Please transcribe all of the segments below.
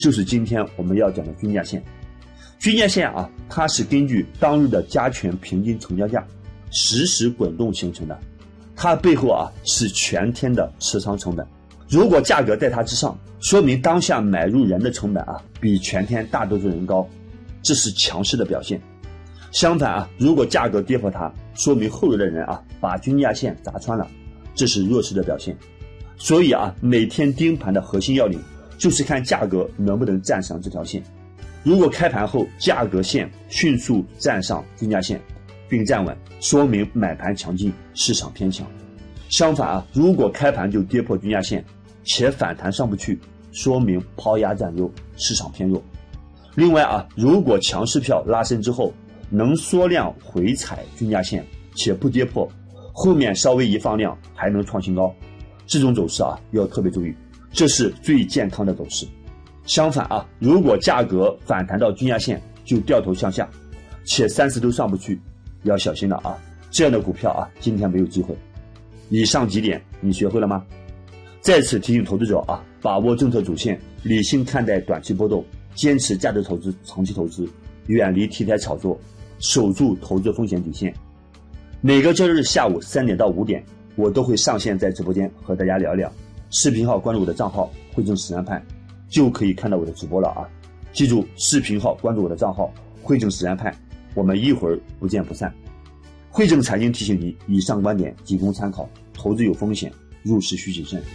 就是今天我们要讲的均价线。均价线啊，它是根据当日的加权平均成交价实时滚动形成的，它背后啊是全天的持仓成本。如果价格在它之上，说明当下买入人的成本啊比全天大多数人高，这是强势的表现。相反啊，如果价格跌破它，说明后来的人啊把均价线砸穿了，这是弱势的表现。所以啊，每天盯盘的核心要领就是看价格能不能站上这条线。如果开盘后价格线迅速站上均价线并站稳，说明买盘强劲，市场偏强。相反啊，如果开盘就跌破均价线且反弹上不去，说明抛压占优，市场偏弱。另外啊，如果强势票拉升之后能缩量回踩均价线且不跌破，后面稍微一放量还能创新高，这种走势啊要特别注意，这是最健康的走势。相反啊，如果价格反弹到均价线就掉头向下，且3次都上不去，要小心了啊，这样的股票啊今天没有机会。以上几点你学会了吗？再次提醒投资者啊，把握政策主线，理性看待短期波动，坚持价值投资、长期投资，远离题材炒作，守住投资风险底线。每个交易日下午3点到5点，我都会上线在直播间和大家聊聊。视频号关注我的账号汇正实战派，就可以看到我的直播了啊！记住，视频号关注我的账号汇正实战派，我们一会儿不见不散。汇正财经提醒您，以上观点仅供参考，投资有风险，入市需谨慎。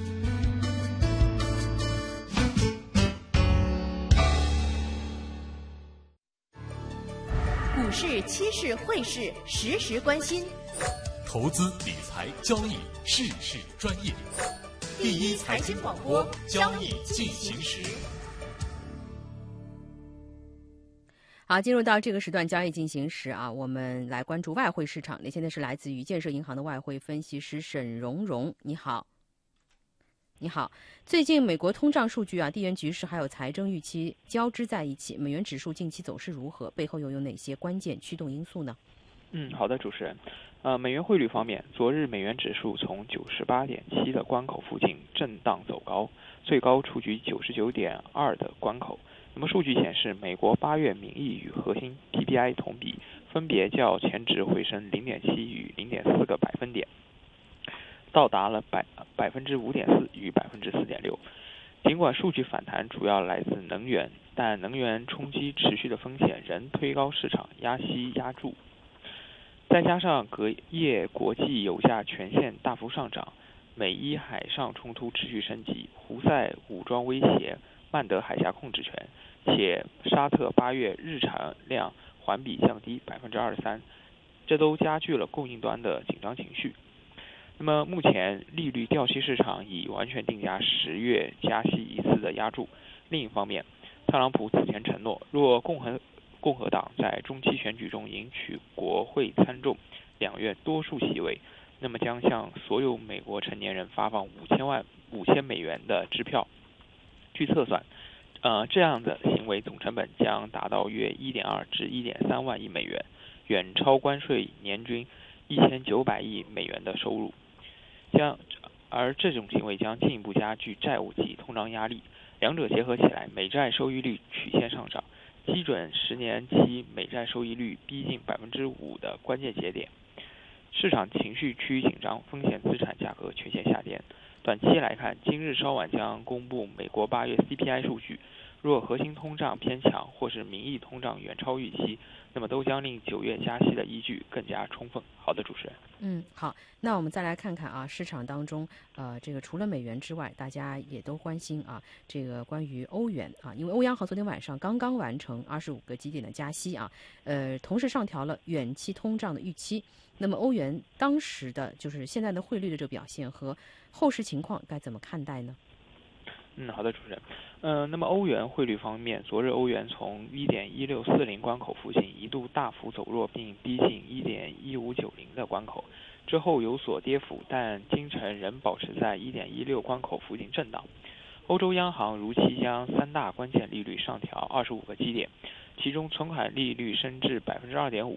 股市、期市、汇市，时时关心。 投资理财交易，事事专业。第一财经广播，交易进行时。 好，进入到这个时段交易进行时啊，我们来关注外汇市场。现在是来自于建设银行的外汇分析师沈荣荣，你好。你好，最近美国通胀数据啊、地缘局势还有财政预期交织在一起，美元指数近期走势如何？背后又有哪些关键驱动因素呢？ 好的，主持人。美元汇率方面，昨日美元指数从98.7的关口附近震荡走高，最高触及99.2的关口。那么数据显示，美国8月名义与核心 PPI 同比分别较前值回升0.7与0.4个百分点，到达了5.4%与4.6%。尽管数据反弹主要来自能源，但能源冲击持续的风险仍推高市场压息压注。再加上隔夜国际油价全线大幅上涨，美伊海上冲突持续升级，胡塞武装威胁曼德海峡控制权，且沙特8月日产量环比降低23%，这都加剧了供应端的紧张情绪。那么目前利率掉期市场已完全定价10月加息一次的压注。另一方面，特朗普此前承诺，若共和党在中期选举中赢取国会参众2院多数席位，那么将向所有美国成年人发放5000美元的支票。据测算，这样的行为总成本将达到约1.2至1.3万亿美元，远超关税年均1900亿美元的收入。而这种行为将进一步加剧债务及通胀压力，两者结合起来，美债收益率曲线上涨，基准10年期美债收益率逼近5%的关键节点，市场情绪趋于紧张，风险资产价格全线下跌。短期来看，今日稍晚将公布美国8月 CPI 数据，若核心通胀偏强或是名义通胀远超预期，那么都将令9月加息的依据更加充分。好的，主持人。 好，那我们再来看看啊，市场当中这个除了美元之外，大家也都关心啊，这个关于欧元啊，因为欧央行昨天晚上刚刚完成25个基点的加息啊，同时上调了远期通胀的预期。那么欧元当时的就是现在的汇率的这个表现和后市情况该怎么看待呢？ 好的，主持人。那么欧元汇率方面，昨日欧元从1.1640关口附近一度大幅走弱，并逼近1.1590的关口，之后有所跌幅，但今晨仍保持在1.16关口附近震荡。欧洲央行如期将3大关键利率上调25个基点，其中存款利率升至2.5%，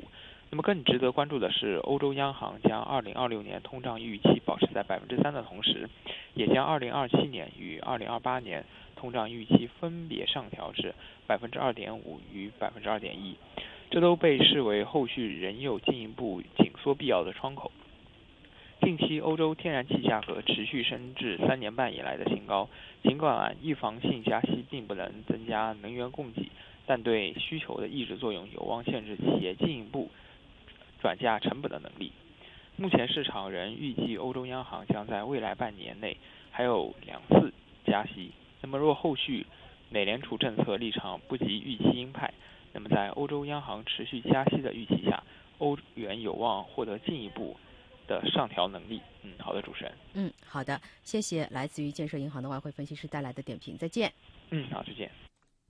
那么更值得关注的是，欧洲央行将2026年通胀预期保持在3%的同时，也将2027年与2028年通胀预期分别上调至2.5%与2.1%，这都被视为后续仍有进一步紧缩必要的窗口。近期欧洲天然气价格持续升至3年半以来的新高，尽管预防性加息并不能增加能源供给，但对需求的抑制作用有望限制企业进一步转嫁成本的能力。目前市场仍预计欧洲央行将在未来半年内还有2次加息。那么若后续美联储政策立场不及预期鹰派，那么在欧洲央行持续加息的预期下，欧元有望获得进一步的上调能力。好的，主持人。 好的，谢谢来自于建设银行的外汇分析师带来的点评，再见。 好，再见。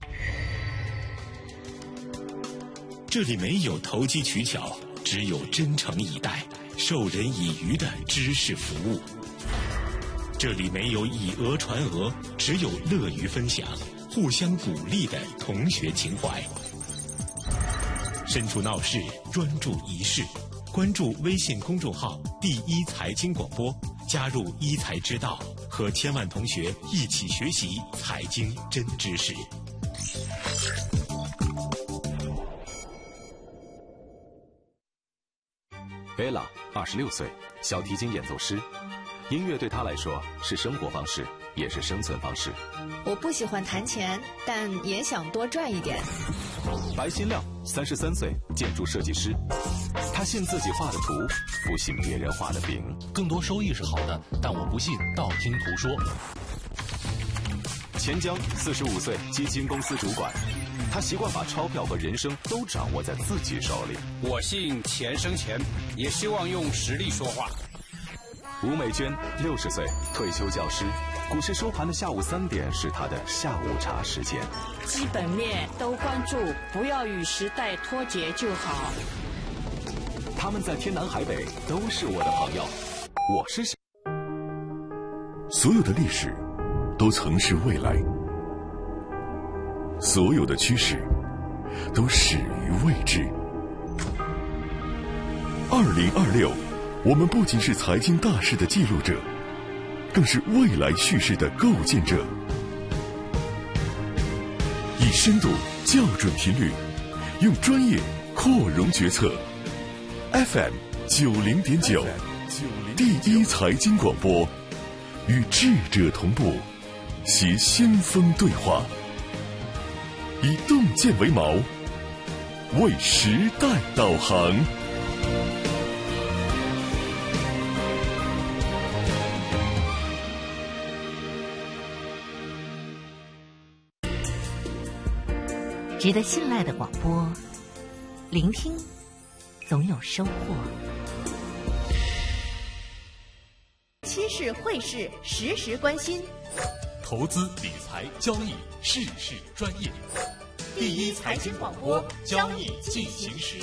这里没有投机取巧，只有真诚以待、授人以渔的知识服务。这里没有以讹传讹，只有乐于分享、互相鼓励的同学情怀。身处闹市，专注一事。关注微信公众号“第一财经广播”，加入一财之道，和千万同学一起学习财经真知识。 Ella 26岁，小提琴演奏师。音乐对她来说是生活方式，也是生存方式。 我不喜欢弹钱，但也想多赚一点。 白新亮33岁，建筑设计师。他信自己画的图，不信别人画的饼。 更多收益是好的，但我不信道听途说。 钱江45岁，基金公司主管。他习惯把钞票和人生都掌握在自己手里。 我信钱生钱，也希望用实力说话。 吴美娟60岁，退休教师。股市收盘的下午3点是他的下午茶时间。 基本面都关注，不要与时代脱节就好。 他们在天南海北都是我的朋友。我是谁？ 所有的历史都曾是未来，所有的趋势都始于未知。2026，我们不仅是财经大事的记录者，更是未来叙事的构建者。以深度校准频率，用专业扩容决策。FM 90.9，第一财经广播，与智者同步，携先锋对话，以洞见为锚，为时代导航。 值得信赖的广播，聆听总有收获。 期市汇市实时关心， 投资理财交易事事专业， 第一财经广播，交易进行时。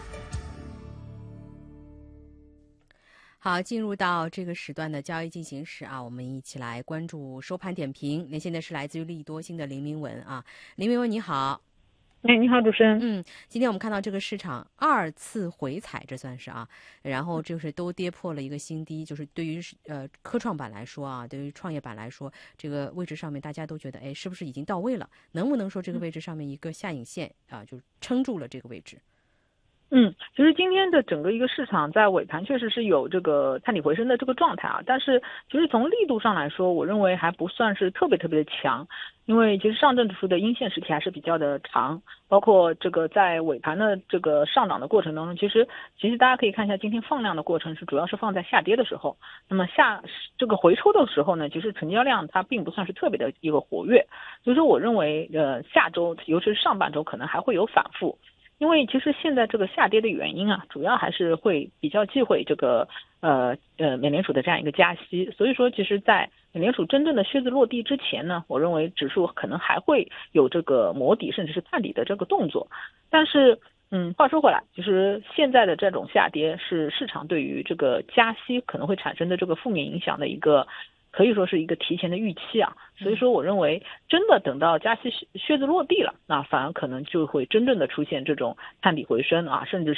好，进入到这个时段的交易进行时啊，我们一起来关注收盘点评。连线的是来自于利多星的林明文啊，林明文你好。 你好，主持人。 今天我们看到这个市场2次回踩，这算是啊，然后就是都跌破了一个新低，就是对于科创板来说啊，对于创业板来说，这个位置上面大家都觉得，哎，是不是已经到位了？能不能说这个位置上面一个下影线啊，就撑住了这个位置？ 其实今天的整个一个市场在尾盘确实是有这个探底回升的这个状态啊，但是其实从力度上来说，我认为还不算是特别的强，因为其实上证指数的阴线时期还是比较的长，包括这个在尾盘的这个上涨的过程当中，其实大家可以看一下今天放量的过程是主要是放在下跌的时候，那么这个回抽的时候呢，其实成交量它并不算是特别的一个活跃，所以说我认为下周尤其是上半周可能还会有反复。因为其实现在这个下跌的原因啊，主要还是会比较忌讳这个美联储的这样一个加息，所以说其实在美联储真正的靴子落地之前呢，我认为指数可能还会有这个磨底甚至是探底的这个动作。但是话说回来，其实现在的这种下跌是市场对于这个加息可能会产生的这个负面影响的一个可以说是一个提前的预期啊，所以说我认为真的等到加息靴子落地了，那反而可能就会真正的出现这种探底回升啊，甚至是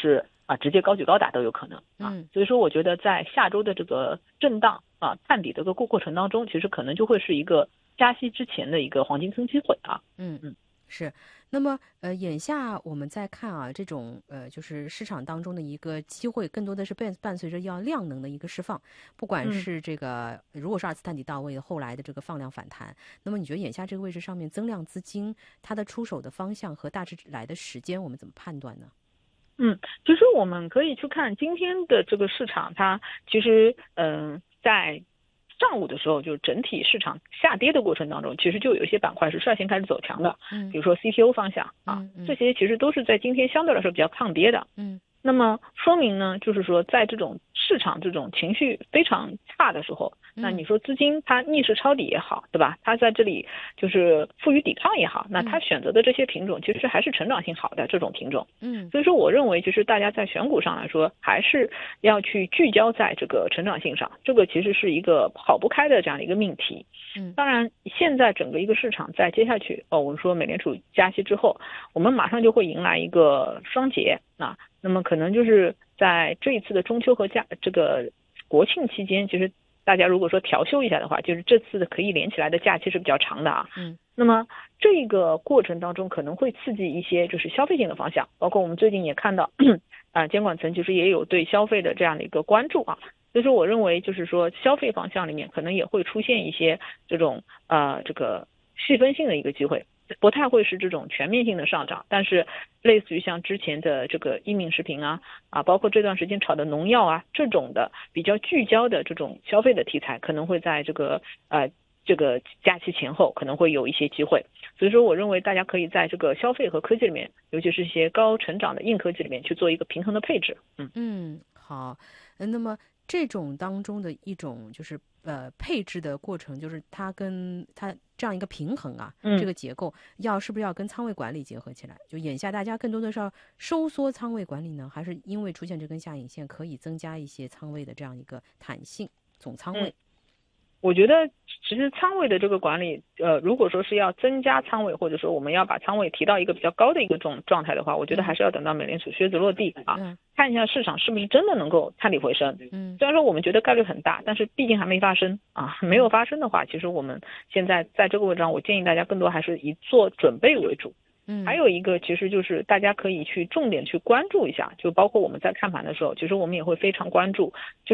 直接高举高打都有可能啊。所以说我觉得在下周的这个震荡探底的这个过程当中，其实可能就会是一个加息之前的一个黄金坑机会啊。 是。那么眼下我们再看啊，这种就是市场当中的一个机会，更多的是伴随着要量能的一个释放，不管是这个如果是二次探底到位，后来的这个放量反弹，那么你觉得眼下这个位置上面增量资金它的出手的方向和大致来的时间，我们怎么判断呢？ 其实我们可以去看今天的这个市场，它其实在上午的时候，就整体市场下跌的过程当中，其实就有一些板块是率先开始走强的，比如说 CTO 方向这些其实都是在今天相对来说比较抗跌的。那么说明呢，就是说在这种市场这种情绪非常差的时候，那你说资金它逆势抄底也好，对吧？它在这里就是负隅抵抗也好，那它选择的这些品种其实还是成长性好的这种品种。所以说我认为就是大家在选股上来说，还是要去聚焦在这个成长性上，这个其实是一个跑不开的这样的一个命题。当然现在整个一个市场在接下去我们说美联储加息之后，我们马上就会迎来一个双节那么可能就是在这一次的中秋和这个国庆期间，其实大家如果说调休一下的话，就是这次的可以连起来的假期是比较长的啊。那么这个过程当中可能会刺激一些就是消费性的方向，包括我们最近也看到监管层其实也有对消费的这样的一个关注啊。所以说我认为就是说消费方向里面可能也会出现一些这种这个细分性的一个机会，不太会是这种全面性的上涨，但是类似于像之前的这个医美食品包括这段时间炒的农药这种的比较聚焦的这种消费的题材，可能会在这个假期前后可能会有一些机会。所以说我认为大家可以在这个消费和科技里面，尤其是一些高成长的硬科技里面去做一个平衡的配置。 好，那么这种当中的一种就是配置的过程，就是它跟它这样一个平衡这个结构是不是要跟仓位管理结合起来？就眼下大家更多的是要收缩仓位管理呢，还是因为出现这根下影线可以增加一些仓位的这样一个弹性总仓位？ 我觉得其实仓位的这个管理如果说是要增加仓位，或者说我们要把仓位提到一个比较高的一个状态的话，我觉得还是要等到美联储靴子落地看一下市场是不是真的能够探底回升。虽然说我们觉得概率很大，但是毕竟还没发生没有发生的话，其实我们现在在这个位置上，我建议大家更多还是以做准备为主。还有一个其实就是大家可以去重点去关注一下，就包括我们在看盘的时候，其实我们也会非常关注